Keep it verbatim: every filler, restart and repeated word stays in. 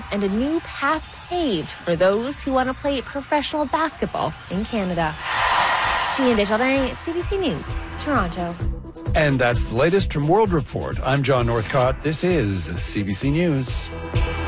and a new path paved for those who want to play professional basketball in Canada. Sheehan Desjardins, C B C News, Toronto. And that's the latest from World Report. I'm John Northcott. This is C B C News.